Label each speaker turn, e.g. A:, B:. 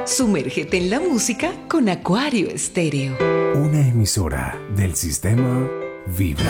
A: Sumérgete en la música con Acuario Estéreo.
B: Una emisora del sistema Vibra.